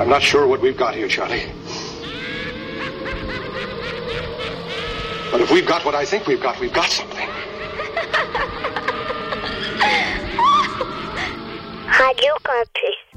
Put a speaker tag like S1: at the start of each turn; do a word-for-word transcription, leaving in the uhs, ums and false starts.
S1: I'm not sure what we've got here, Charlie. But if we've got what I think we've got, we've got something.
S2: Radio Campus.